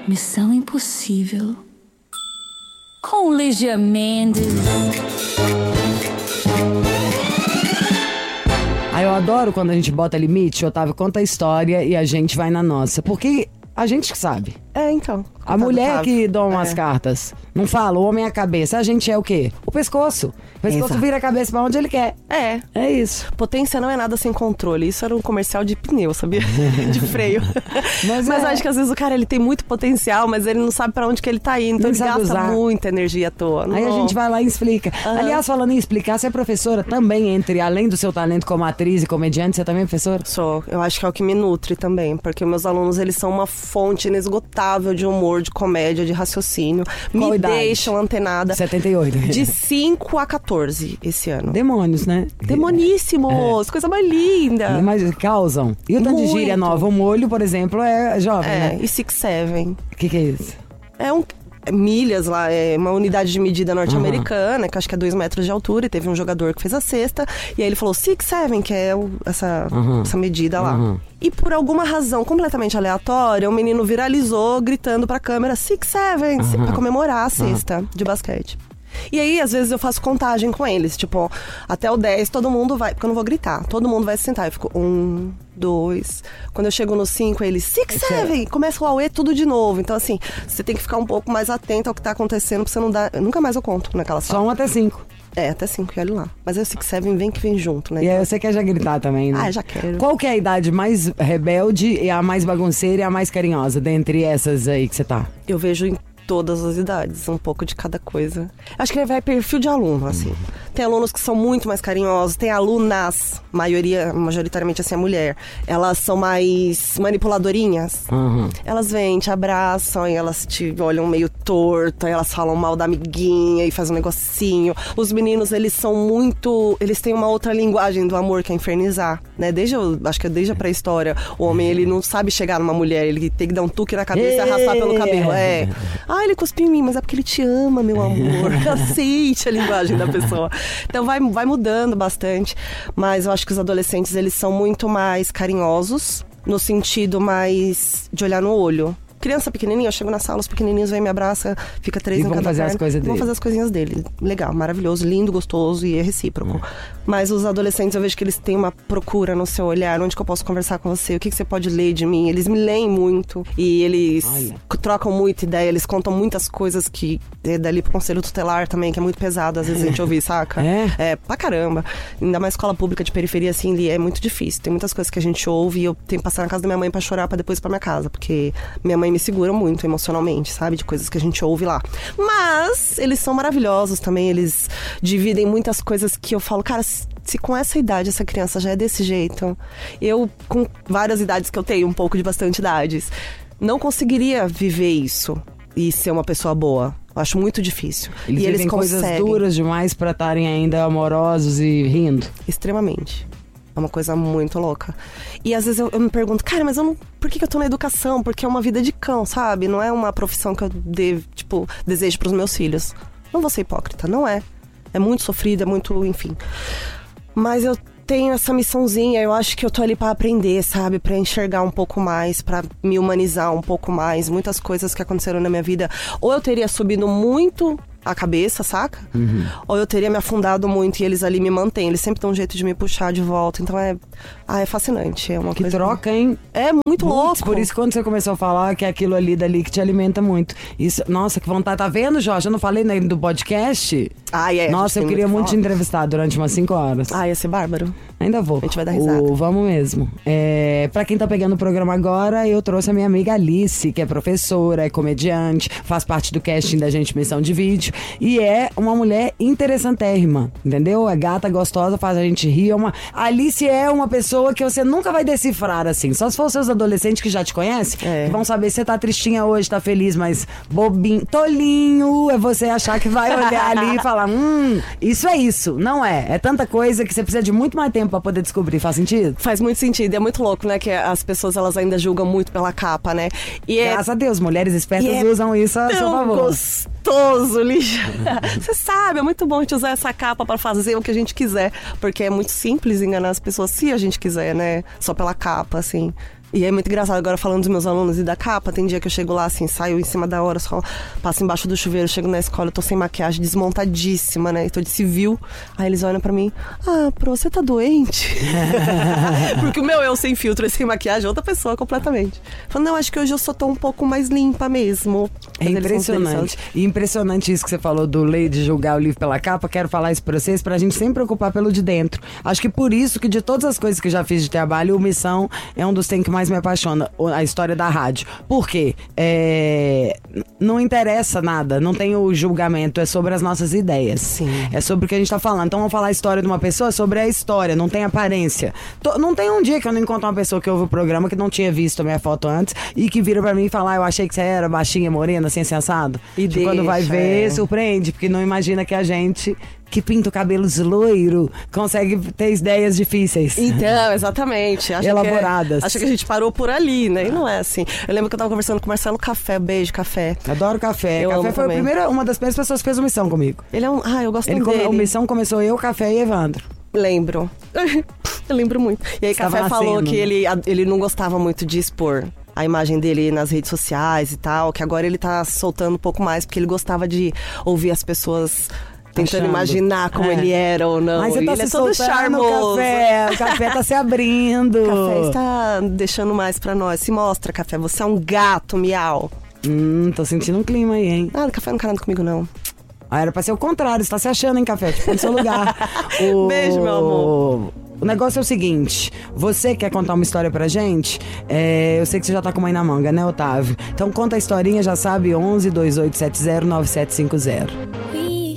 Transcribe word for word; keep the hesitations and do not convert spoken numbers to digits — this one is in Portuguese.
Missão Impossível com Lígia Mendes. Ah, eu adoro quando a gente bota limite, Otávio conta a história e a gente vai na nossa. Porque a gente sabe. É, então. A mulher Otávio. que doma É. as cartas. Não fala, o homem é a cabeça. A gente é o quê? O pescoço. O pescoço Exato. vira a cabeça pra onde ele quer. É. É isso. Potência não é nada sem controle. Isso era um comercial de pneu, sabia? De freio. Mas, Mas é. eu acho que às vezes o cara ele tem muito potencial, mas ele não sabe pra onde que ele tá indo. Então Não ele sabe gasta usar. muita energia à toa. Aí a Não. gente vai lá e explica. Aham. Aliás, falando em explicar, você é professora também, entre além do seu talento como atriz e comediante, você também é professora? Sou. Eu acho que é o que me nutre também, porque meus alunos, eles são uma fonte inesgotável de humor, de comédia, de raciocínio. Qual me idade? deixam antenada. setenta e oito. De cinco a quatorze esse ano. Demônios, né? Demoníssimos! Coisa mais linda! Mas causam. E o tanto de Muito. gíria nova? O molho, por exemplo, é jovem, É, né? e Six Seven. O que, que é isso? É um... é milhas lá, é uma unidade de medida norte-americana, que acho que é dois metros de altura, e teve um jogador que fez a cesta, e aí ele falou Six Seven, que é o- essa, Uhum. essa medida lá. Uhum. E por alguma razão completamente aleatória, o menino viralizou gritando pra câmera Six Seven, Uhum. pra comemorar a cesta de basquete. E aí, às vezes, eu faço contagem com eles. Tipo, até o dez, todo mundo vai... Porque eu não vou gritar. Todo mundo vai se sentar. Eu fico um, dois... Quando eu chego no cinco, eles... Six, seven! Começa o auê tudo de novo. Então, assim, você tem que ficar um pouco mais atento ao que tá acontecendo pra você não dar... Eu nunca mais eu conto naquela sala. Só um até cinco. É, até cinco, e olha lá. Mas aí o Six, seven vem que vem junto, né? E aí você quer já gritar também, né? Ah, já quero. Qual que é a idade mais rebelde e a mais bagunceira e a mais carinhosa dentre essas aí que você tá? Eu vejo em todas as idades, um pouco de cada coisa. Acho que vai perfil de aluno, assim. Tem alunos que são muito mais carinhosos, tem alunas, maioria, majoritariamente assim, a mulher. Elas são mais manipuladorinhas. Uhum. Elas vêm, te abraçam, e elas te olham meio torto, aí elas falam mal da amiguinha e fazem um negocinho. Os meninos, eles são muito... Eles têm uma outra linguagem do amor, que é infernizar, né? Desde, eu, acho que desde a pré-história, o homem, ele não sabe chegar numa mulher, ele tem que dar um tuque na cabeça e arrastar pelo cabelo. É. Ah, ele cuspiu em mim, mas é porque ele te ama, meu amor. Aceite a linguagem da pessoa. Então vai, vai mudando bastante. Mas eu acho que os adolescentes, eles são muito mais carinhosos, no sentido mais de olhar no olho. Criança pequenininha, eu chego na sala, os pequenininhos vêm, me abraçam, fica três E em vão cada fazer perna. as coisas Vão dele. fazer as coisinhas dele. Legal, maravilhoso, lindo, gostoso e é recíproco. Mas os adolescentes, eu vejo que eles têm uma procura no seu olhar, onde que eu posso conversar com você, o que, que você pode ler de mim. Eles me leem muito e eles Olha. trocam muita ideia, eles contam muitas coisas que é dali pro conselho tutelar também, que é muito pesado às vezes a gente ouvir, saca? É? É, pra caramba. Ainda mais escola pública de periferia, assim, ali é muito difícil. Tem muitas coisas que a gente ouve e eu tenho que passar na casa da minha mãe pra chorar pra depois ir pra minha casa, porque minha mãe me segura muito emocionalmente, sabe? De coisas que a gente ouve lá. Mas eles são maravilhosos também, eles dividem muitas coisas que eu falo, cara, se se com essa idade essa criança já é desse jeito, eu, com várias idades que eu tenho, um pouco de bastante idades, não conseguiria viver isso e ser uma pessoa boa. Eu acho muito difícil. Eles e vivem eles coisas conseguem. duras demais pra estarem ainda amorosos e rindo. Extremamente. É uma coisa muito louca. E às vezes eu, eu me pergunto, cara, mas eu não, por que, que eu tô na educação? Porque é uma vida de cão, sabe? Não é uma profissão que eu devo, tipo, desejo pros meus filhos. Não vou ser hipócrita, não é. É muito sofrido, é muito, enfim. Mas eu tenho essa missãozinha, eu acho que eu tô ali pra aprender, sabe? Pra enxergar um pouco mais, pra me humanizar um pouco mais. Muitas coisas que aconteceram na minha vida, ou eu teria subido muito a cabeça, saca? Uhum. Ou eu teria me afundado muito e eles ali me mantêm. Eles sempre dão um jeito de me puxar de volta. Então é... Ah, é fascinante. É uma Que coisa... troca, hein? É muito Putz, louco. por isso que quando você começou a falar que é aquilo ali dali que te alimenta muito. Isso, nossa, que vontade. Tá vendo, Jorge? Eu não falei nem do podcast? Ah, é. Nossa, eu queria muito te entrevistar durante umas cinco horas. Ah, ia ser bárbaro. Ainda vou. A gente vai dar risada. O, vamos mesmo. É, pra quem tá pegando o programa agora, eu trouxe a minha amiga Alice, que é professora, é comediante, faz parte do casting da Gente Missão de Vídeo e é uma mulher interessantérrima, entendeu? É gata, gostosa, faz a gente rir. É uma... A Alice é uma pessoa que você nunca vai decifrar, assim. Só se for os seus adolescentes que já te conhecem, É. que vão saber se você tá tristinha hoje, tá feliz, mas bobinho, tolinho. É você achar que vai olhar ali e falar, hum, isso é isso. Não é. É tanta coisa que você precisa de muito mais tempo pra poder descobrir. Faz sentido? Faz muito sentido. É muito louco, né? Que as pessoas, elas ainda julgam muito pela capa, né? E é Graças a Deus, mulheres espertas E é usam isso a seu tão favor. gostoso, Lígia. Você sabe, é muito bom a gente usar essa capa pra fazer o que a gente quiser. Porque é muito simples enganar as pessoas se a gente quiser, né? Só pela capa, assim. E é muito engraçado agora falando dos meus alunos e da capa. Tem dia que eu chego lá assim, saio em cima da hora, só passo embaixo do chuveiro, chego na escola, eu tô sem maquiagem, desmontadíssima, né? E tô de civil. Aí eles olham pra mim, ah, pro, você tá doente? Porque o meu eu sem filtro e sem maquiagem é outra pessoa completamente. Falando, não, acho que hoje eu só tô um pouco mais limpa mesmo. É impressionante. E impressionante isso que você falou do lei de julgar o livro pela capa. Quero falar isso pra vocês, pra gente sempre preocupar pelo de dentro. Acho que por isso que de todas as coisas que eu já fiz de trabalho, o Missão é um dos tem que mais me apaixona, a história da rádio. Por quê? É... Não interessa nada, não tem o julgamento, é sobre as nossas ideias. Sim. É sobre o que a gente tá falando. Então vamos falar a história de uma pessoa, sobre a história, não tem aparência. Tô, não tem um dia que eu não encontro uma pessoa que ouve o programa que não tinha visto a minha foto antes e que vira pra mim e fala, ah, eu achei que você era baixinha, morena, assim, assim, assado. E tipo, quando vai ver, é. surpreende, porque não imagina que a gente... que pinta o cabelo de loiro, consegue ter ideias difíceis. Então, exatamente. Acho Elaboradas. Que, acho que a gente parou por ali, né? E não é assim. Eu lembro que eu tava conversando com o Marcelo Café. Beijo, Café. Adoro Café. Eu Café foi a primeira, uma das primeiras pessoas que fez o Missão comigo. Ele é um... Ah, eu gosto Ele dele. O Missão começou eu, Café e Evandro. Lembro. Eu lembro muito. E aí, Estava Café falou nascendo, que né? ele, ele não gostava muito de expor a imagem dele nas redes sociais e tal, que agora ele tá soltando um pouco mais, porque ele gostava de ouvir as pessoas... Tentando Achando. imaginar como É. ele era ou não. Mas você tá ele se é todo soltando, charmoso. Café. O Café tá se abrindo. O Café está deixando mais pra nós. Se mostra, Café. Você é um gato, miau. Hum, tô sentindo um clima aí, hein? Ah, o Café não quer nada comigo, não. Ah, era pra ser o contrário. Você tá se achando, hein, Café? Tipo, no seu lugar. O... Beijo, meu amor. O negócio é o seguinte, você quer contar uma história pra gente? É, eu sei que você já tá com uma aí na manga, né, Otávio? Então conta a historinha, já sabe, onze, dois oito sete zero, nove sete cinco zero.